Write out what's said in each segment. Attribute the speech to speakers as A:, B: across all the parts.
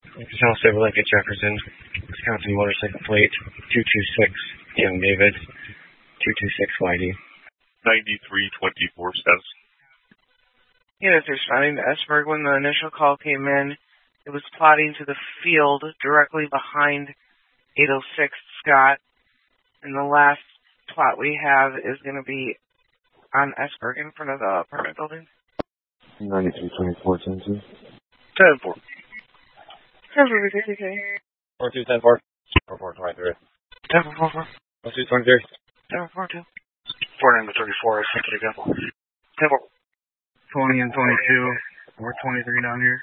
A: South Civil Lake at Jefferson, Wisconsin motorcycle plate 226, Young David, 226 YD.
B: 9324 status.
C: Units responding to Esberg when the initial call came in. It was plotting to the field directly behind 806 Scott. And the last plot we have is going to be on Esberg in front of the apartment building.
A: 9324, 10-2.
B: 10-4.
C: 10-4, 50K.
A: 4210-4. 4423.
C: 10-4,
A: 1223.
C: 10-4, 2.
B: 49-34, I sent it again. 10-4.
A: 20 and 22. We're 23 down here.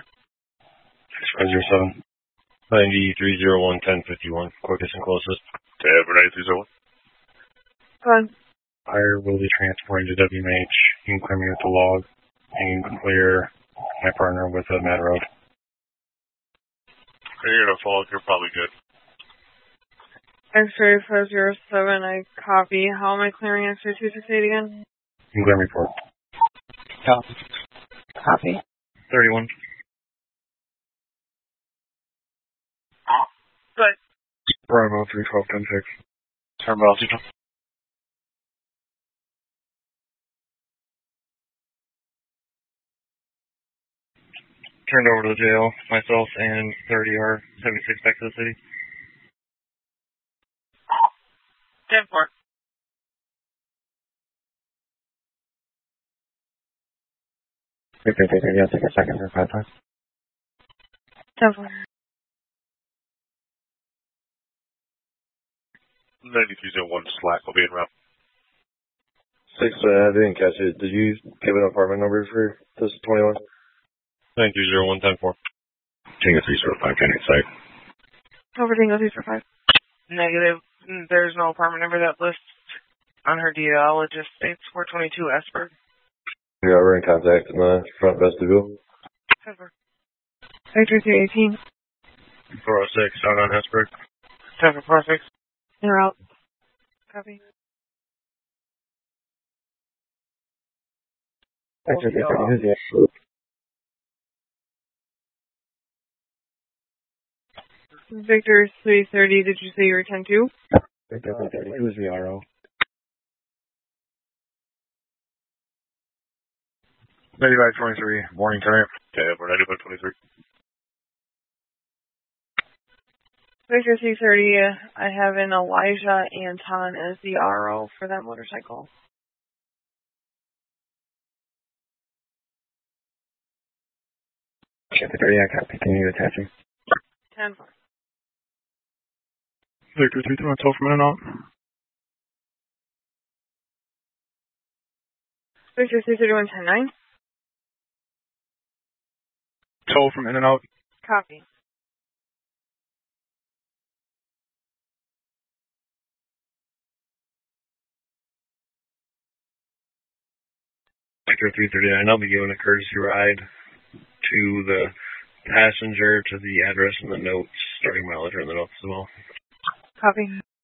A: 607. 9301 1051. Quickest and closest.
B: Tab 9301.
C: Go on.
A: Fire will be transporting to WMH. You can clear me with the log. And you can clear my partner with a Mad Road.
B: You're gonna fall. You're probably good.
C: X-ray 507, I copy. How am I clearing X-ray 268 again?
A: You can clear me report.
C: Copy.
A: 31.
C: Good.
A: Bravo 312-10-6.
B: Turn bell 2.
A: Turned over to the jail. Myself and 30 are 76 back to the city.
C: 10-4.
A: Yeah, take a second for 5 times.
C: 10-4.
B: 9301 slack will be in route.
A: 6, I didn't catch it. Did you give an apartment number for this 21? 9301 10-4. Tango 305, Kennedy site.
C: Over Tango 345. Negative. There's no apartment number that lists on her DL. It just states 422 Esberg.
A: Yeah, we're in contact in the front vestibule.
C: 10-4. Victor 318.
A: 406, out on Esberg.
C: 10-4, 46. In route. Copy.
A: Victor 330,
C: Victor 330, did you say you were 10-2?
A: Victor 330, who's the RO? 9523, morning turn.
B: Tab 9523.
C: Victor 330, I have an Elijah Anton as the RO for that motorcycle.
A: Victor 30, I can't continue attaching.
C: 10-4.
A: Victor 331, tow from in and out.
C: Victor 331, 10-9.
A: Tow from in and out.
C: Copy.
A: Victor 339, I'll be giving a courtesy ride to the passenger, to the address and the notes, starting mileage are in the notes as well.
C: Copy.